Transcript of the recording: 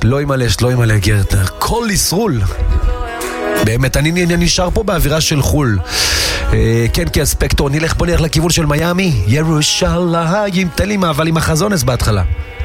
לא ימלא גרטנר, כל ישרול. באמת, אני נשאר פה באווירה של חול. כן, כי הספקטור, בוא נלך לכיוון של מיאמי. ירושלים, תן לי מעבל עם החזונס בהתחלה.